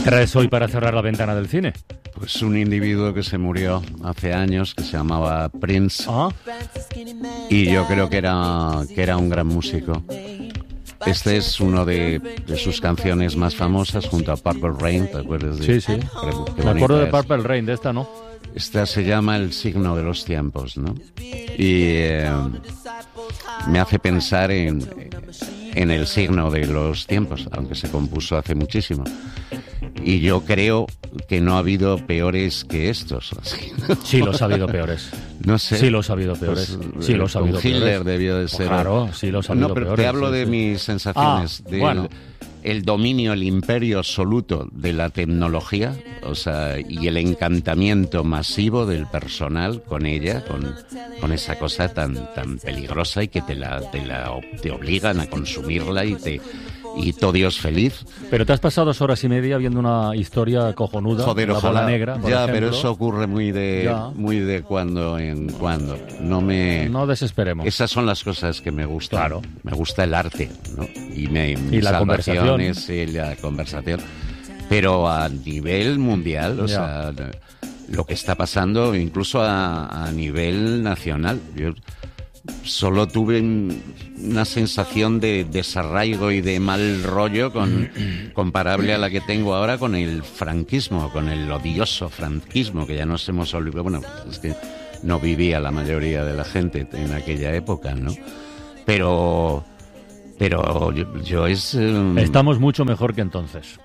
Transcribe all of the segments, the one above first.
traes hoy para cerrar la ventana del cine? Pues un individuo que se murió hace años, que se llamaba Prince. ¿Ah? Y yo creo que era un gran músico. Este es uno de sus canciones más famosas, junto a Purple Rain, ¿te acuerdas de? Sí. Qué Me acuerdo de bonita es. Purple Rain, de esta no. Esta se llama El signo de los tiempos, ¿no? Y me hace pensar en el signo de los tiempos, aunque se compuso hace muchísimo. Y yo creo que no ha habido peores que estos. Así, ¿no? Sí, los ha habido peores. No sé. Sí, los ha habido peores. Pues, Sí, los ha habido con Hitler peores. debió de ser. Claro, sí, los ha habido No, pero peores. te hablo sí, de sí. mis sensaciones. Bueno. El dominio, el imperio absoluto de la tecnología, o sea, y el encantamiento masivo del personal con ella, con esa cosa tan peligrosa y que te obligan a consumirla y todo Dios feliz. Pero te has pasado 2 horas y media viendo una historia cojonuda. Joder, la ojalá. bola negra, por ya, ejemplo. pero eso ocurre muy de cuando en cuando. No desesperemos. Esas son las cosas que me gustan. Claro. Me gusta el arte, ¿no? Y mis la salvaciones y la conversación. Pero a nivel mundial, o sea, lo que está pasando, incluso a nivel nacional. Yo solo tuve una sensación de desarraigo y de mal rollo comparable a la que tengo ahora con el franquismo, con el odioso franquismo, que ya nos hemos olvidado. Bueno, es que no vivía la mayoría de la gente en aquella época, ¿no? Pero yo es... Estamos mucho mejor que entonces.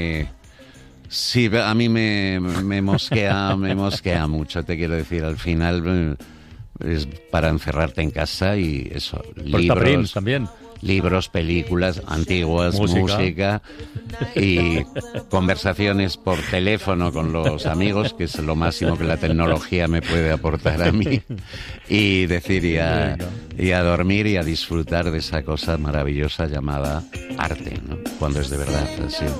Sí, a mí me mosquea mucho, te quiero decir. Al final es para encerrarte en casa y eso. Está Prince también. Libros, películas antiguas, música y conversaciones por teléfono con los amigos, que es lo máximo que la tecnología me puede aportar a mí. Y decir, y a dormir y a disfrutar de esa cosa maravillosa llamada arte, ¿no? Cuando es de verdad así.